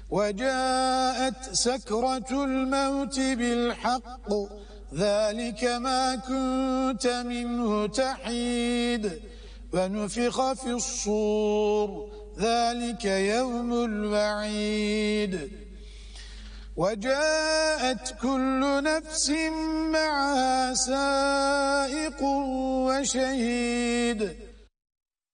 وجاءت سكرة الموت بالحق ذلك ما كنت منه تحيد ونفخ في الصور ذلك يوم الوعيد وجاءت كل نفس معها سائق وشهيد